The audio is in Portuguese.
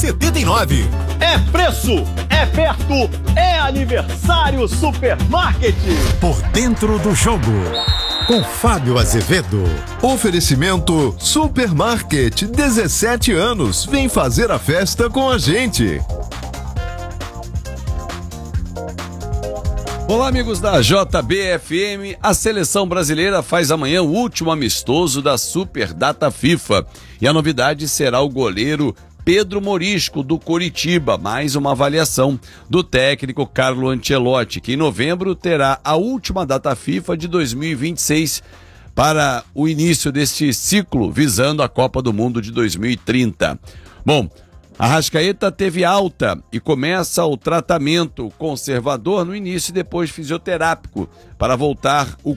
999. É preço, é perto, é aniversário Supermarket. Por dentro do jogo, com Fábio Azevedo. Oferecimento Supermarket, 17 anos. Vem fazer a festa com a gente. Olá, amigos da JBFM. A seleção brasileira faz amanhã o último amistoso da Super Data FIFA. E a novidade será o goleiro Pedro Morisco, do Coritiba, mais uma avaliação do técnico Carlo Ancelotti, que em novembro terá a última data FIFA de 2026 para o início deste ciclo, visando a Copa do Mundo de 2030. Bom, Arrascaeta teve alta e começa o tratamento conservador no início e depois fisioterápico para voltar o